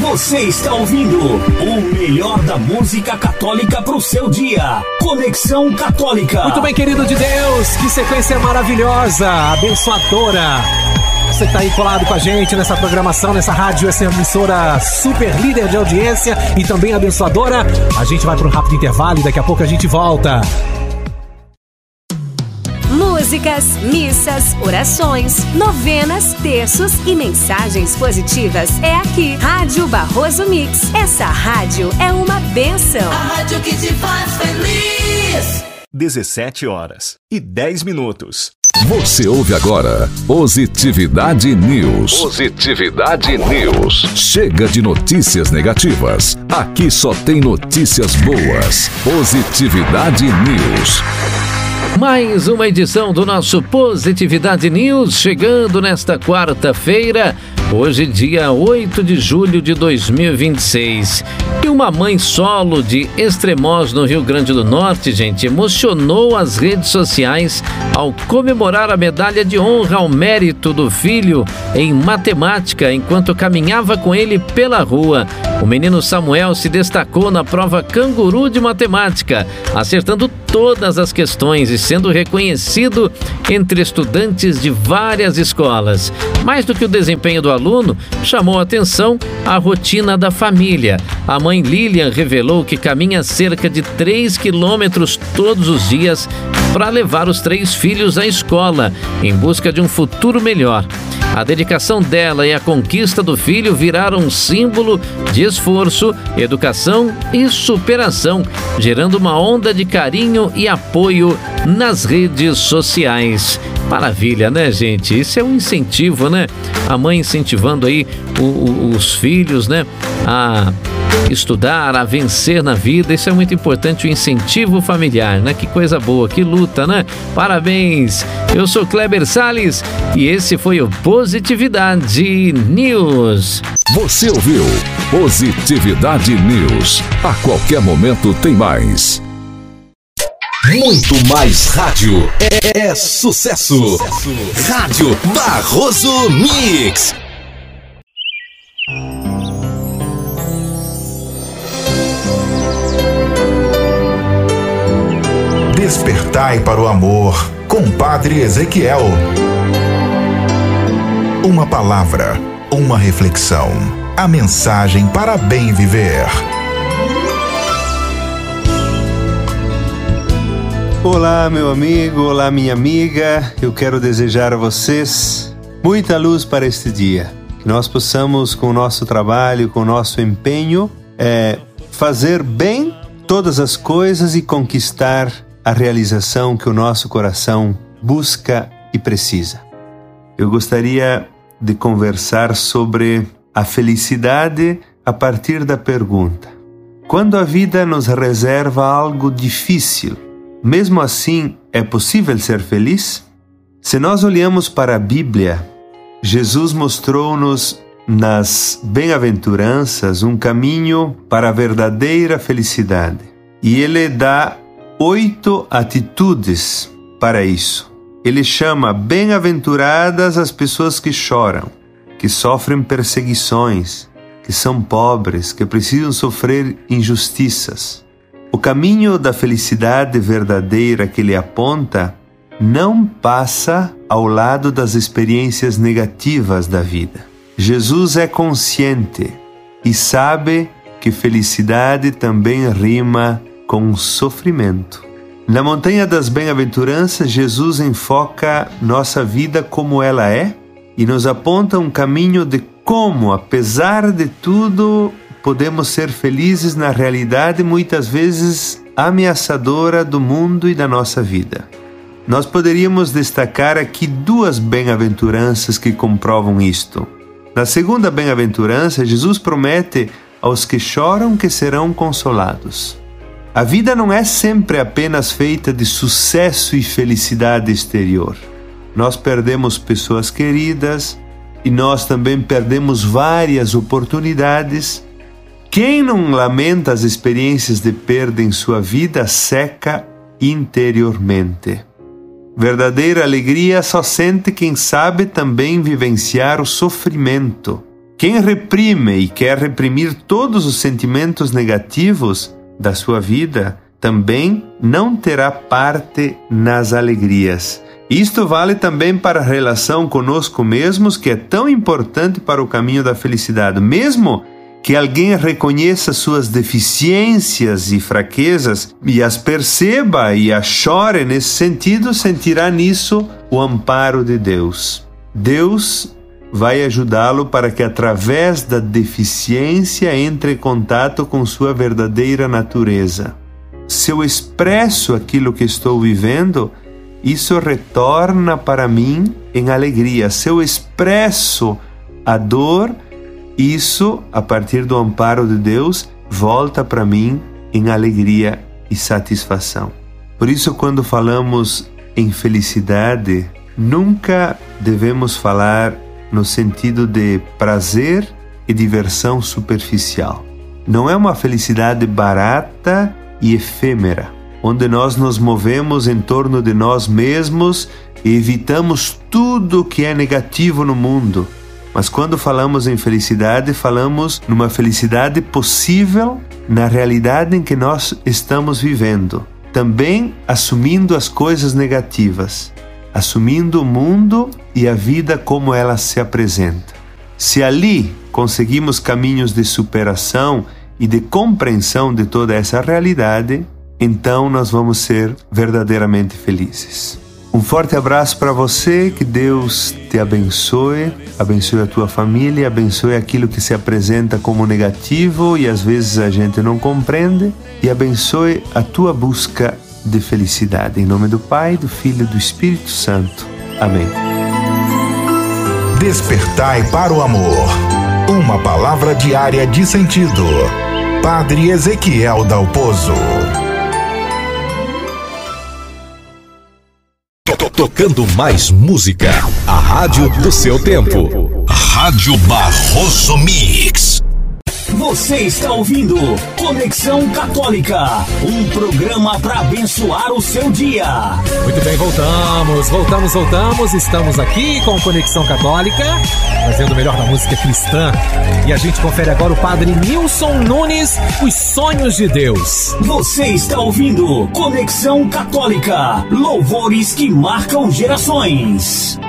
Você está ouvindo o melhor da música católica pro seu dia. Conexão Católica. Muito bem, querido de Deus, que sequência maravilhosa, abençoadora. Você está aí colado com a gente nessa programação, nessa rádio, essa emissora super líder de audiência e também abençoadora. A gente vai para um rápido intervalo e daqui a pouco a gente volta. Músicas, missas, orações, novenas, terços e mensagens positivas. É aqui, Rádio Barroso Mix. Essa rádio é uma bênção. A rádio que te faz feliz. 17h10. Você ouve agora Positividade News. Positividade News. Chega de notícias negativas. Aqui só tem notícias boas. Positividade News. Mais uma edição do nosso Positividade News, chegando nesta quarta-feira, hoje dia 8 de julho de 2026. E uma mãe solo de Extremoz, no Rio Grande do Norte, gente, emocionou as redes sociais ao comemorar a medalha de honra ao mérito do filho em matemática, enquanto caminhava com ele pela rua. O menino Samuel se destacou na prova Canguru de matemática, acertando todas as questões e sendo reconhecido entre estudantes de várias escolas. Mais do que o desempenho do aluno, chamou a atenção a rotina da família. A mãe Lilian revelou que caminha cerca de 3 quilômetros todos os dias para levar os 3 filhos à escola, em busca de um futuro melhor. A dedicação dela e a conquista do filho viraram um símbolo de esforço, educação e superação, gerando uma onda de carinho e apoio nas redes sociais. Maravilha, né, gente? Isso é um incentivo, né? A mãe incentivando aí os filhos, né, a estudar, a vencer na vida. Isso é muito importante, o incentivo familiar, né? Que coisa boa, que luta, né? Parabéns! Eu sou Kleber Salles e esse foi o Positividade News. Você ouviu Positividade News. A qualquer momento tem mais. Muito mais rádio é sucesso. Rádio Barroso Mix. Despertai para o amor, com Padre Ezequiel. Uma palavra, uma reflexão, a mensagem para bem viver. Olá, meu amigo, olá, minha amiga. Eu quero desejar a vocês muita luz para este dia. Que nós possamos, com o nosso trabalho, com o nosso empenho, fazer bem todas as coisas e conquistar a realização que o nosso coração busca e precisa. Eu gostaria de conversar sobre a felicidade a partir da pergunta: quando a vida nos reserva algo difícil, mesmo assim é possível ser feliz? Se nós olhamos para a Bíblia, Jesus mostrou-nos nas bem-aventuranças um caminho para a verdadeira felicidade. E Ele dá 8 atitudes para isso. Ele chama bem-aventuradas as pessoas que choram, que sofrem perseguições, que são pobres, que precisam sofrer injustiças. O caminho da felicidade verdadeira que ele aponta não passa ao lado das experiências negativas da vida. Jesus é consciente e sabe que felicidade também rima com sofrimento. Na Montanha das Bem-aventuranças, Jesus enfoca nossa vida como ela é e nos aponta um caminho de como, apesar de tudo, podemos ser felizes na realidade muitas vezes ameaçadora do mundo e da nossa vida. Nós poderíamos destacar aqui 2 bem-aventuranças que comprovam isto. Na segunda bem-aventurança, Jesus promete aos que choram que serão consolados. A vida não é sempre apenas feita de sucesso e felicidade exterior. Nós perdemos pessoas queridas e nós também perdemos várias oportunidades. Quem não lamenta as experiências de perda em sua vida seca interiormente. Verdadeira alegria só sente quem sabe também vivenciar o sofrimento. Quem reprime e quer reprimir todos os sentimentos negativos da sua vida também não terá parte nas alegrias. Isto vale também para a relação conosco mesmos, que é tão importante para o caminho da felicidade. Mesmo que alguém reconheça suas deficiências e fraquezas e as perceba e as chore nesse sentido, sentirá nisso o amparo de Deus. Deus vai ajudá-lo para que, através da deficiência, entre em contato com sua verdadeira natureza. Se eu expresso aquilo que estou vivendo, isso retorna para mim em alegria. Se eu expresso a dor, isso, a partir do amparo de Deus, volta para mim em alegria e satisfação. Por isso, quando falamos em felicidade, nunca devemos falar no sentido de prazer e diversão superficial. Não é uma felicidade barata e efêmera, onde nós nos movemos em torno de nós mesmos e evitamos tudo que é negativo no mundo. Mas quando falamos em felicidade, falamos numa felicidade possível na realidade em que nós estamos vivendo. Também assumindo as coisas negativas, assumindo o mundo e a vida como ela se apresenta. Se ali conseguimos caminhos de superação e de compreensão de toda essa realidade, então nós vamos ser verdadeiramente felizes. Um forte abraço para você, que Deus te abençoe, abençoe a tua família, abençoe aquilo que se apresenta como negativo e às vezes a gente não compreende, e abençoe a tua busca de felicidade. Em nome do Pai, do Filho e do Espírito Santo. Amém. Despertai para o amor. Uma palavra diária de sentido. Padre Ezequiel Dalpozo. Tocando mais música. A rádio do seu tempo. Rádio Barroso Mix. Você está ouvindo Conexão Católica, um programa para abençoar o seu dia. Muito bem, voltamos. Estamos aqui com Conexão Católica, trazendo o melhor da música cristã. E a gente confere agora o Padre Nilson Nunes, Os Sonhos de Deus. Você está ouvindo Conexão Católica, louvores que marcam gerações.